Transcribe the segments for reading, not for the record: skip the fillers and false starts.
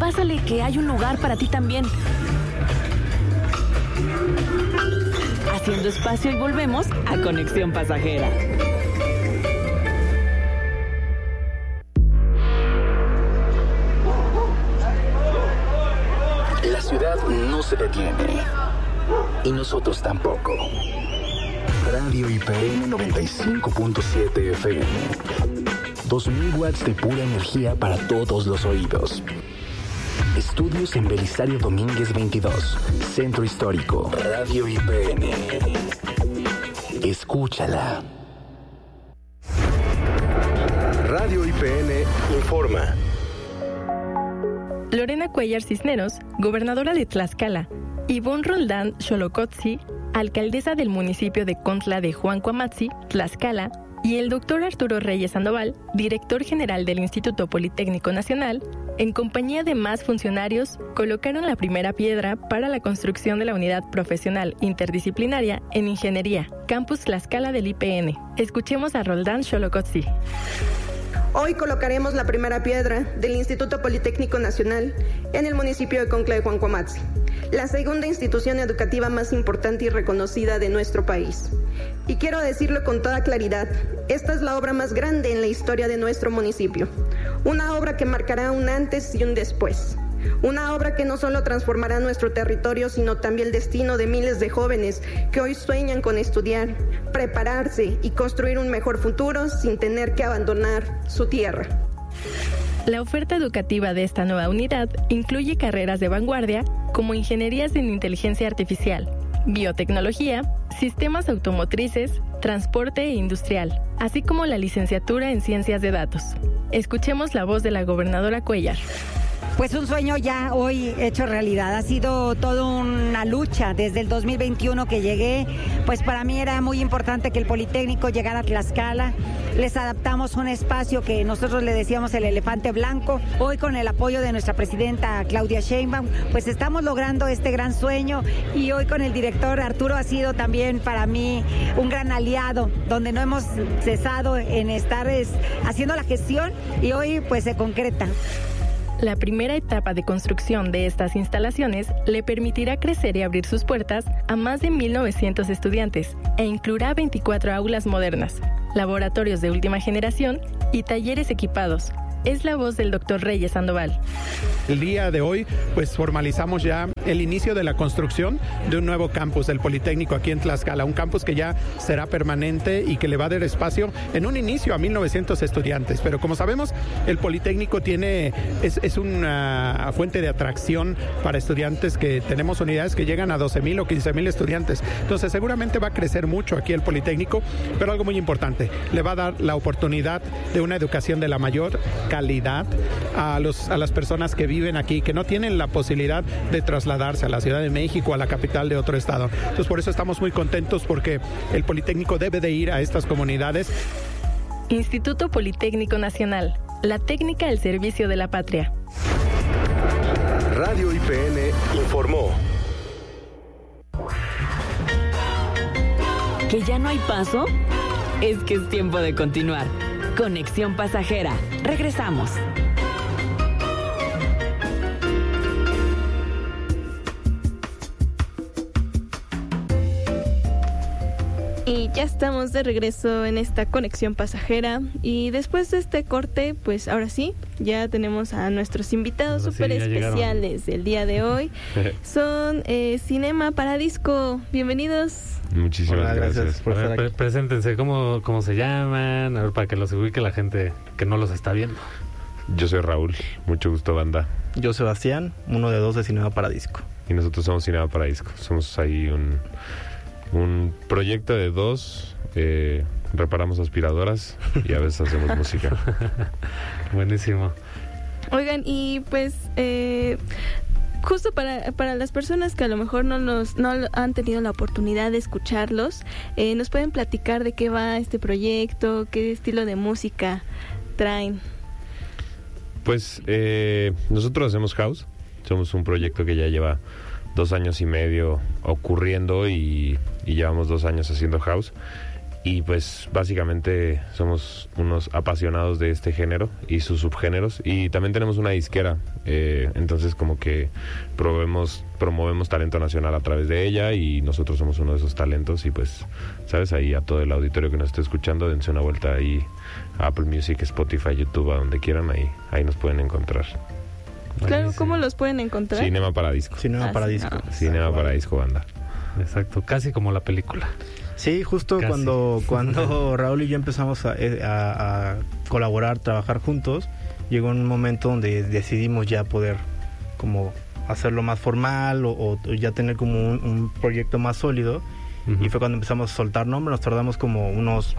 pásale que hay un lugar para ti también. Haciendo espacio y volvemos a Conexión Pasajera. La ciudad no se detiene. Y nosotros tampoco. Radio IPN 95.7 FM. 2000 watts de pura energía para todos los oídos. Estudios en Belisario Domínguez 22, Centro Histórico. Radio IPN. Escúchala. Radio IPN informa. Lorena Cuellar Cisneros, gobernadora de Tlaxcala, Ivonne Roldán Xolocotzi, alcaldesa del municipio de Contla de Juancoamatzi, Tlaxcala, y el doctor Arturo Reyes Sandoval, director general del Instituto Politécnico Nacional, en compañía de más funcionarios, colocaron la primera piedra para la construcción de la unidad profesional interdisciplinaria en Ingeniería, Campus Tlaxcala del IPN. Escuchemos a Roldán Xolocotzi. Hoy colocaremos la primera piedra del Instituto Politécnico Nacional en el municipio de Contla de Juancoamatzi, la segunda institución educativa más importante y reconocida de nuestro país. Y quiero decirlo con toda claridad, esta es la obra más grande en la historia de nuestro municipio. Una obra que marcará un antes y un después. Una obra que no solo transformará nuestro territorio, sino también el destino de miles de jóvenes que hoy sueñan con estudiar, prepararse y construir un mejor futuro sin tener que abandonar su tierra. La oferta educativa de esta nueva unidad incluye carreras de vanguardia como ingenierías en inteligencia artificial, biotecnología, sistemas automotrices, transporte e industrial, así como la licenciatura en ciencias de datos. Escuchemos la voz de la gobernadora Cuellar. Pues un sueño ya hoy hecho realidad. Ha sido toda una lucha desde el 2021 que llegué. Pues para mí era muy importante que el Politécnico llegara a Tlaxcala. Les adaptamos un espacio que nosotros le decíamos el elefante blanco. Hoy con el apoyo de nuestra presidenta Claudia Sheinbaum, pues estamos logrando este gran sueño. Y hoy con el director Arturo ha sido también para mí un gran aliado, donde no hemos cesado en estar haciendo la gestión y hoy pues se concreta. La primera etapa de construcción de estas instalaciones le permitirá crecer y abrir sus puertas a más de 1,900 estudiantes e incluirá 24 aulas modernas, laboratorios de última generación y talleres equipados. Es la voz del doctor Reyes Sandoval. El día de hoy, pues formalizamos ya el inicio de la construcción de un nuevo campus del Politécnico aquí en Tlaxcala, un campus que ya será permanente y que le va a dar espacio en un inicio a 1,900 estudiantes. Pero como sabemos, el Politécnico es una fuente de atracción para estudiantes, que tenemos unidades que llegan a 12,000 o 15,000 estudiantes. Entonces seguramente va a crecer mucho aquí el Politécnico, pero algo muy importante, le va a dar la oportunidad de una educación de la mayor calidad a las personas que viven aquí, que no tienen la posibilidad de trasladarse a la Ciudad de México, a la capital de otro estado. Entonces por eso estamos muy contentos, porque el Politécnico debe de ir a estas comunidades. Instituto Politécnico Nacional, la técnica al servicio de la patria. Radio IPN informó. ¿Que ya no hay paso? Es que es tiempo de continuar. Conexión Pasajera. Regresamos. Y ya estamos de regreso en esta Conexión Pasajera. Y después de este corte, pues ahora sí, ya tenemos a nuestros invitados súper especiales del día de hoy. Son Cinema Paradisco. Bienvenidos. Muchísimas gracias por estar aquí. Preséntense, ¿cómo se llaman? A ver, para que los ubique la gente que no los está viendo. Yo soy Raúl, mucho gusto, banda. Yo, Sebastián, uno de dos de Cinema Paradisco. Y nosotros somos Cinema Paradisco. Somos ahí un proyecto de dos. Reparamos aspiradoras y a veces hacemos música. Buenísimo. Oigan, y pues justo para las personas que a lo mejor no han tenido la oportunidad de escucharlos, ¿nos pueden platicar de qué va este proyecto? ¿Qué estilo de música traen? Pues nosotros hacemos house. Somos un proyecto que ya lleva 2 años y medio ocurriendo y llevamos 2 años haciendo house. Y pues básicamente somos unos apasionados de este género y sus subgéneros, y también tenemos una disquera, entonces como que promovemos talento nacional a través de ella, y nosotros somos uno de esos talentos. Y pues, ¿sabes? Ahí a todo el auditorio que nos esté escuchando, dense una vuelta ahí a Apple Music, Spotify, YouTube, a donde quieran, ahí nos pueden encontrar. Claro, ¿cómo los pueden encontrar? Cinema Paradisco. Cinema Paradisco. Cinema Paradisco, banda. Exacto, casi como la película. Sí, justo cuando Raúl y yo empezamos a colaborar, trabajar juntos, llegó un momento donde decidimos ya poder como hacerlo más formal o ya tener como un proyecto más sólido. Y fue cuando empezamos a soltar nombres. Nos tardamos como unos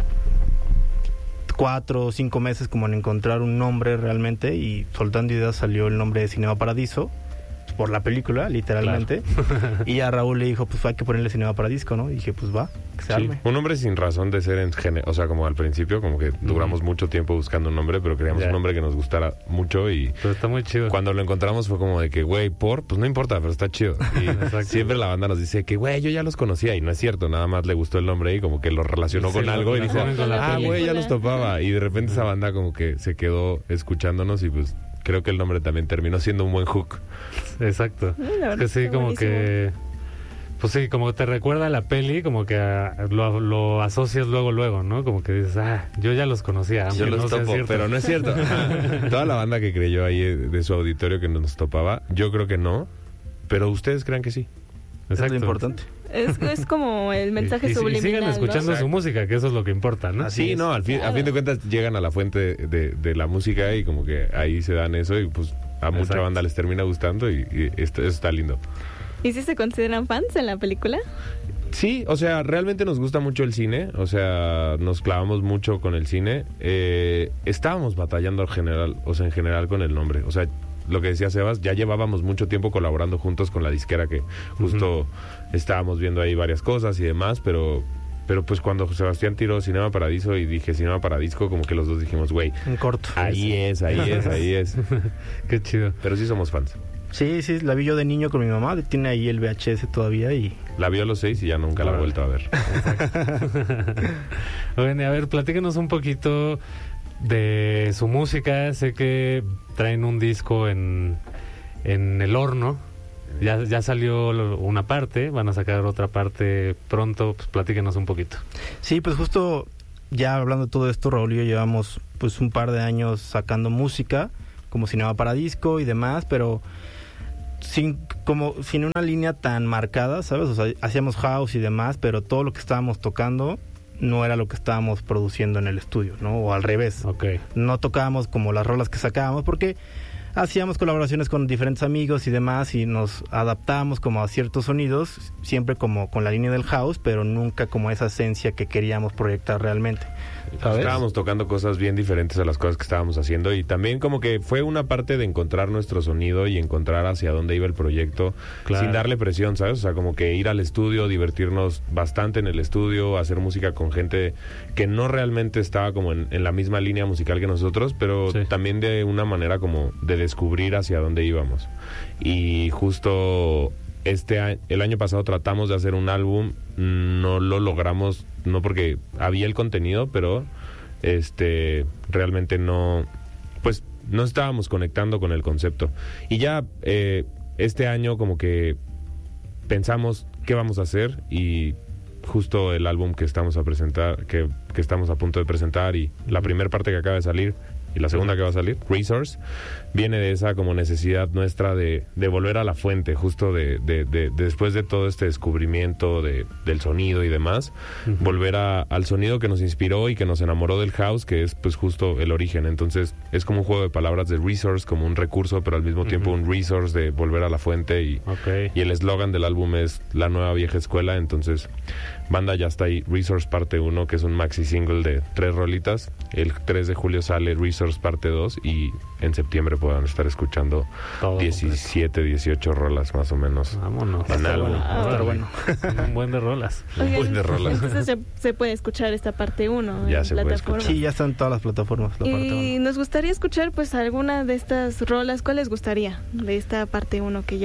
4 o 5 meses como en encontrar un nombre realmente, y soltando ideas salió el nombre de Cinema Paradiso por la película, literalmente. Claro. Y a Raúl le dijo, pues hay que ponerle Cinema Paradisco, ¿no? Y dije, pues va, que se arme. Un nombre sin razón de ser o sea, como al principio, como que duramos mucho tiempo buscando un nombre, pero queríamos un nombre que nos gustara mucho, y pero está muy chido. Cuando lo encontramos fue como de que, güey, pues no importa, pero está chido. Y siempre la banda nos dice que, güey, yo ya los conocía, y no es cierto, nada más le gustó el nombre y como que lo relacionó con algo y dijo, güey, ya los topaba. Y de repente esa banda como que se quedó escuchándonos, y pues creo que el nombre también terminó siendo un buen hook. Exacto. Es que sí, como que... Pues sí, como que te recuerda a la peli, como que lo asocias luego, ¿no? Como que dices, yo ya los conocía. Yo los topo, pero no es cierto. Toda la banda que creyó ahí de su auditorio que nos topaba, yo creo que no, pero ustedes crean que sí. Exacto. Es lo importante. Es como el mensaje subliminal. Y sigan escuchando, ¿no? Su música, que eso es lo que importa, ¿no? Sí, no, a fin de cuentas llegan a la fuente de la música, y como que ahí se dan eso, y pues a mucha banda les termina gustando, y eso está lindo. ¿Y si se consideran fans en la película? Sí, o sea, realmente nos gusta mucho el cine, o sea, nos clavamos mucho con el cine. Estábamos batallando en general con el nombre, o sea, lo que decía Sebas, ya llevábamos mucho tiempo colaborando juntos con la disquera, que justo estábamos viendo ahí varias cosas y demás, pero pues cuando Sebastián tiró Cinema Paradiso y dije Cinema Paradisco, como que los dos dijimos, güey, en corto. Ahí es. Qué chido. Pero sí somos fans. Sí, la vi yo de niño con mi mamá, tiene ahí el VHS todavía y... La vio a los 6 y ya nunca la he vuelto a ver. Bueno, a ver, platíquenos un poquito de su música. Sé que traen un disco en el horno. Ya salió una parte, van a sacar otra parte pronto. Pues platíquenos un poquito. Sí, pues justo ya hablando de todo esto, Raúl y yo llevamos pues un par de años sacando música como Cinema Paradisco y demás, pero sin una línea tan marcada, ¿sabes? O sea, hacíamos house y demás, pero todo lo que estábamos tocando no era lo que estábamos produciendo en el estudio, ¿no? O al revés. Okay. No tocábamos como las rolas que sacábamos, porque hacíamos colaboraciones con diferentes amigos y demás, y nos adaptábamos como a ciertos sonidos, siempre como con la línea del house, pero nunca como esa esencia que queríamos proyectar realmente, ¿sabes? Estábamos tocando cosas bien diferentes a las cosas que estábamos haciendo, y también como que fue una parte de encontrar nuestro sonido y encontrar hacia dónde iba el proyecto, sin darle presión, ¿sabes? O sea, como que ir al estudio, divertirnos bastante en el estudio, hacer música con gente que no realmente estaba como en la misma línea musical que nosotros, pero también de una manera como de descubrir hacia dónde íbamos. Y justo el año pasado tratamos de hacer un álbum, no lo logramos, no porque había el contenido, pero realmente no estábamos conectando con el concepto. Y ya este año como que pensamos qué vamos a hacer, y justo el álbum que estamos a presentar, que estamos a punto de presentar, y la primera parte que acaba de salir y la segunda que va a salir, Resource, viene de esa como necesidad nuestra de volver a la fuente, justo de después de todo este descubrimiento del sonido y demás, volver al sonido que nos inspiró y que nos enamoró del house, que es pues justo el origen. Entonces es como un juego de palabras de resource, como un recurso, pero al mismo tiempo un resource de volver a la fuente, y el eslogan del álbum es la nueva vieja escuela. Entonces, banda, ya está ahí Resource parte 1, que es un maxi single de 3 rolitas. El 3 de julio sale Resource parte 2, y en septiembre puedan estar escuchando todo 17, 18 rolas más o menos. Vámonos. En álbum. Bueno. Un buen de rolas. Un buen de rolas. Entonces se puede escuchar esta parte 1 ya en se puede escuchar. Sí, ya están en todas las plataformas. Y nos gustaría escuchar pues alguna de estas rolas. ¿Cuál les gustaría de esta parte 1 que ya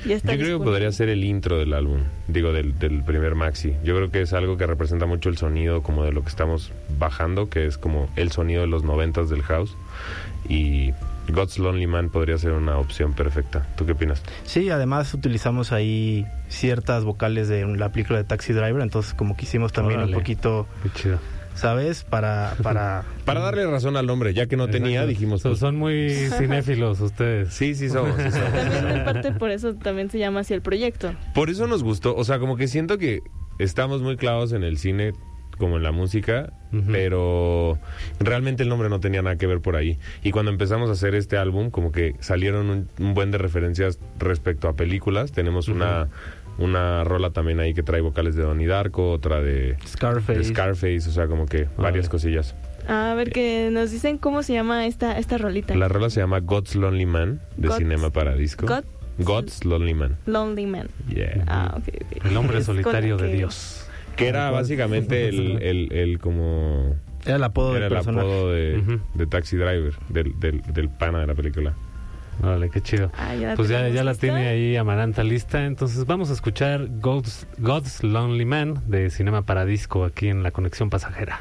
Ya está Yo creo que podría ser el intro del álbum, digo, del primer maxi. Yo creo que es algo que representa mucho el sonido como de lo que estamos bajando, que es como el sonido de los 90s del house. Y God's Lonely Man podría ser una opción perfecta. ¿Tú qué opinas? Sí, además utilizamos ahí ciertas vocales de la película de Taxi Driver, entonces como que hicimos también un poquito... Qué chido. ¿Sabes? Para darle razón al nombre, ya que no tenía, dijimos... Pues, son muy cinéfilos ustedes. Sí somos. También en parte por eso también se llama así el proyecto. Por eso nos gustó, o sea, como que siento que estamos muy clavados en el cine como en la música, pero realmente el nombre no tenía nada que ver por ahí. Y cuando empezamos a hacer este álbum, como que salieron un buen de referencias respecto a películas. Tenemos una rola también ahí que trae vocales de Donnie Darko, otra de Scarface, o sea, como que varias cosillas. A ver, que nos dicen cómo se llama esta rolita. La rola se llama God's Lonely Man, de Cinema Paradisco. God's Lonely Man. Lonely Man. Yeah. Okay. El hombre solitario de Dios. Que era básicamente el como... Era el apodo del personaje. De Taxi Driver, del pana de la película. Vale, qué chido. Pues ya la tiene ahí Amaranta lista. Entonces vamos a escuchar God's Lonely Man de Cinema Paradisco aquí en la Conexión Pasajera.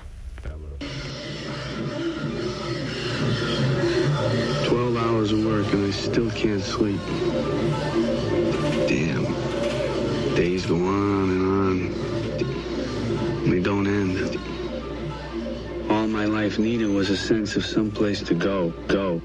12 hours of work and I still can't sleep. Damn. Days go on and on. They don't end. All my life needed was a sense of someplace to go.